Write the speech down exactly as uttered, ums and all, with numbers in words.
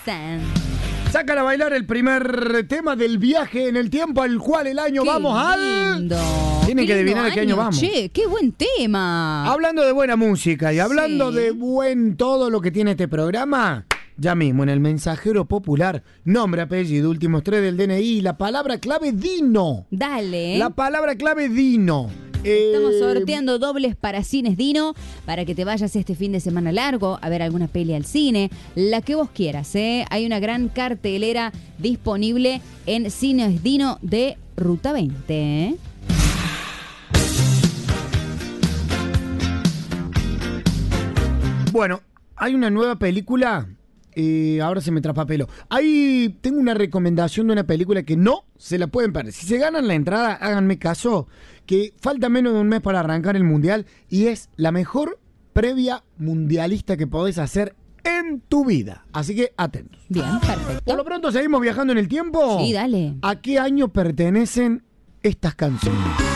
Sand. Sacan a bailar el primer tema del viaje en el tiempo al cual el año Qué vamos lindo. al... Tienen Qué que lindo adivinar a qué año vamos. Che, qué buen tema. Hablando de buena música y hablando Sí. de buen todo lo que tiene este programa, ya mismo en el mensajero popular, nombre, apellido, últimos tres del D N I, la palabra clave Dino. Dale. La palabra clave Dino. Estamos Eh, sorteando dobles para Cines Dino, para que te vayas este fin de semana largo a ver alguna peli al cine, la que vos quieras, ¿eh? Hay una gran cartelera disponible en Cines Dino de Ruta veinte, ¿eh? Bueno, hay una nueva película. Eh, ahora se me traspapeló. Ahí tengo una recomendación de una película que no se la pueden perder. Si se ganan la entrada, háganme caso, que falta menos de un mes para arrancar el mundial y es la mejor previa mundialista que podés hacer en tu vida. Así que atentos. Bien, perfecto. Por lo pronto seguimos viajando en el tiempo. Sí, dale. ¿A qué año pertenecen estas canciones?